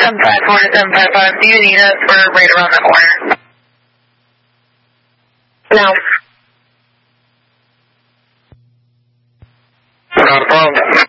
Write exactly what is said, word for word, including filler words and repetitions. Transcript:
seven five four to seven five five. Do you need us? We're right around the corner. No. Not a problem.